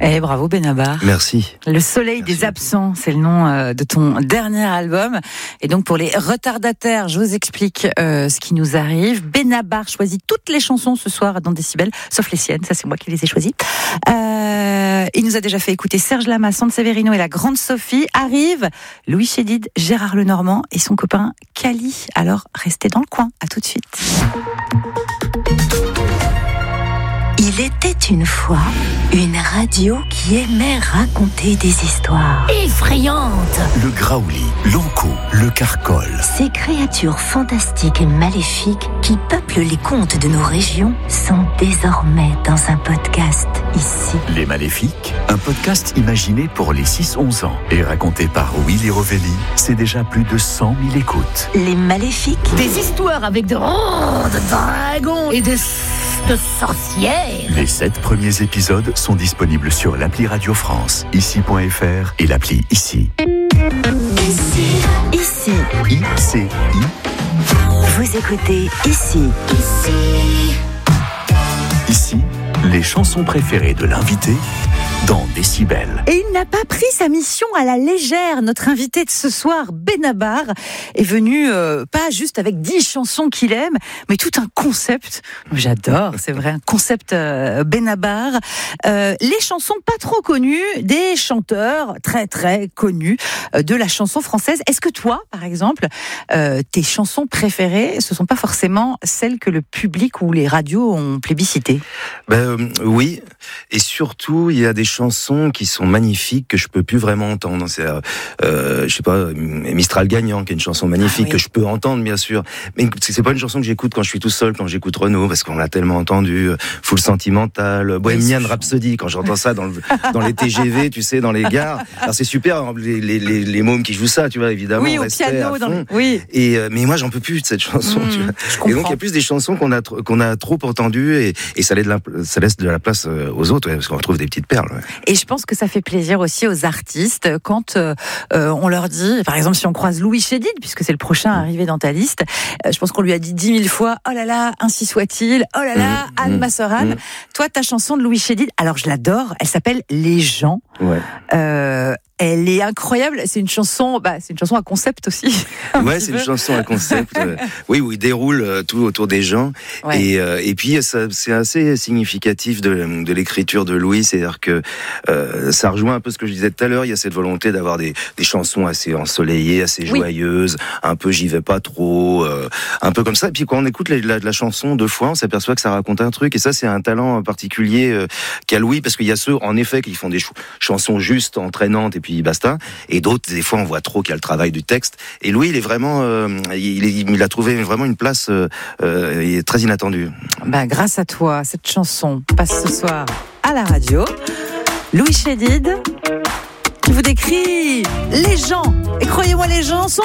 Bravo Benabar. Merci. Le soleil des absents, c'est le nom de ton dernier album. Et donc pour les retardataires, je vous explique ce qui nous arrive. Benabar choisit toutes les chansons ce soir dans Décibel, sauf les siennes, ça c'est moi qui les ai choisies. Il nous a déjà fait écouter Serge Lama, Sante Severino et la Grande Sophie. Arrive Louis Chédid, Gérard Lenormand et son copain Cali. Alors restez dans le coin, à tout de suite. Il était une fois une radio qui aimait raconter des histoires effrayantes. Le graouli, l'anko, le carcol. Ces créatures fantastiques et maléfiques qui peuplent les contes de nos régions sont désormais dans un podcast ici. Les Maléfiques, un podcast imaginé pour les 6-11 ans et raconté par Willy Rovelli. C'est déjà plus de 100 000 écoutes. Les Maléfiques. Des histoires avec de dragons et de sorcières. Les 7 premiers épisodes sont disponibles sur l'appli Radio France, ici.fr et l'appli Ici. Ici. ICI. Vous écoutez Ici. Ici, les chansons préférées de l'invité dans Décibel. Et il n'a pas pris sa mission à la légère. Notre invité de ce soir, Benabar, est venu pas juste avec 10 chansons qu'il aime, mais tout un concept. J'adore, c'est vrai, un concept Benabar. Les chansons pas trop connues des chanteurs très très connus de la chanson française. Est-ce que toi, par exemple, tes chansons préférées, ce sont pas forcément celles que le public ou les radios ont plébiscitées? Oui, et surtout, il y a des chansons qui sont magnifiques que je peux plus vraiment entendre. C'est, je sais pas, Mistral gagnant, qui est une chanson magnifique que je peux entendre, bien sûr. Mais c'est pas une chanson que j'écoute quand je suis tout seul, quand j'écoute Renaud, parce qu'on l'a tellement entendu. Full Sentimental, Bohemian Rhapsody, quand j'entends ça dans les TGV, tu sais, dans les gares. Alors c'est super, les mômes qui jouent ça, tu vois, évidemment. Oui, au piano, mais moi, j'en peux plus de cette chanson, tu vois. Et donc, il y a plus des chansons qu'on a trop entendues et ça laisse de la place aux autres, parce qu'on retrouve des petites perles. Ouais. Et je pense que ça fait plaisir aussi aux artistes quand on leur dit, par exemple, si on croise Louis Chédid, puisque c'est le prochain arrivé dans ta liste, je pense qu'on lui a dit 10 000 fois, oh là là, ainsi soit-il, oh là là, Anne Massoran. Toi, ta chanson de Louis Chédid, alors je l'adore, elle s'appelle Les gens. Ouais. Elle est incroyable. C'est une chanson à concept aussi. Ouais, c'est une chanson à concept. Oui, où il déroule tout autour des gens. Ouais. Et puis, c'est assez significatif de l'écriture de Louis. C'est-à-dire que ça rejoint un peu ce que je disais tout à l'heure. Il y a cette volonté d'avoir des chansons assez ensoleillées, assez joyeuses, un peu j'y vais pas trop, un peu comme ça. Et puis, quand on écoute la chanson 2 fois, on s'aperçoit que ça raconte un truc. Et ça, c'est un talent particulier qu'a Louis, parce qu'il y a ceux, en effet, qui font des chansons justes, entraînantes, et puis basta. Et d'autres, des fois, on voit trop qu'il y a le travail du texte. Et Louis, il est vraiment, il a trouvé vraiment une place très inattendue. Grâce à toi, cette chanson passe ce soir à la radio. Louis Chédid, qui vous décrit les gens. Et croyez-moi, les gens sont